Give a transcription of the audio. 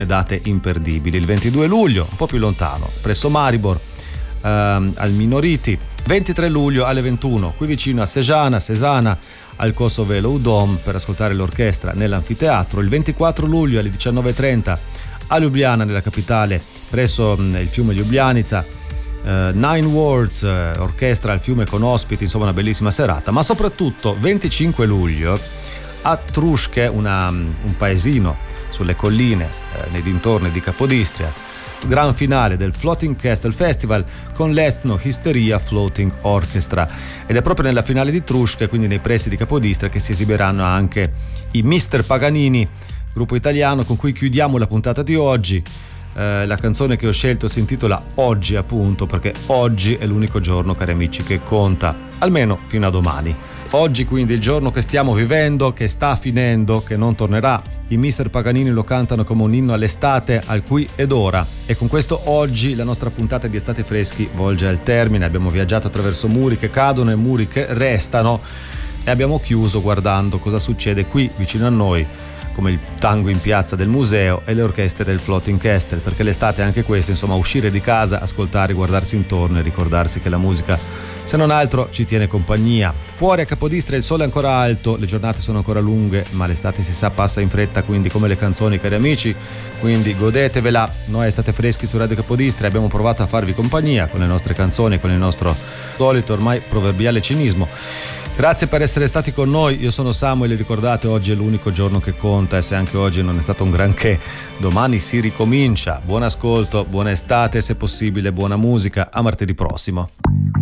date imperdibili. Il 22 luglio, un po' più lontano, presso Maribor, al Minoriti. 23 luglio alle 21, qui vicino a Sesana, al Corso Velo Udom, per ascoltare l'orchestra nell'anfiteatro. Il 24 luglio alle 19:30 a Ljubljana, nella capitale, presso il fiume Ljubljanica, Nine Words, orchestra al fiume con ospiti, insomma una bellissima serata. Ma soprattutto 25 luglio a Truške, un paesino sulle colline nei dintorni di Capodistria, gran finale del Floating Castle Festival con l'Etno Histeria Floating Orchestra, ed è proprio nella finale di Truške, quindi nei pressi di Capodistria, che si esibiranno anche i Mr. Paganini, gruppo italiano con cui chiudiamo la puntata di oggi. La canzone che ho scelto si intitola Oggi, appunto perché oggi è l'unico giorno, cari amici, che conta, almeno fino a domani. Oggi quindi il giorno che stiamo vivendo, che sta finendo, che non tornerà. I Mr. Paganini lo cantano come un inno all'estate, al qui ed ora. E con questo oggi la nostra puntata di Estate Freschi volge al termine. Abbiamo viaggiato attraverso muri che cadono e muri che restano, e abbiamo chiuso guardando cosa succede qui vicino a noi, come il tango in piazza del museo e le orchestre del Floating Castle, perché l'estate è anche questo, insomma, uscire di casa, ascoltare, guardarsi intorno e ricordarsi che la musica, se non altro, ci tiene compagnia. Fuori a Capodistria il sole è ancora alto, le giornate sono ancora lunghe, ma l'estate, si sa, passa in fretta, quindi come le canzoni, cari amici, quindi godetevela. Noi Estate Freschi su Radio Capodistria abbiamo provato a farvi compagnia con le nostre canzoni, con il nostro solito ormai proverbiale cinismo. Grazie per essere stati con noi, io sono Samuel e ricordate, oggi è l'unico giorno che conta, e se anche oggi non è stato un granché, domani si ricomincia. Buon ascolto, buona estate, se possibile buona musica, a martedì prossimo.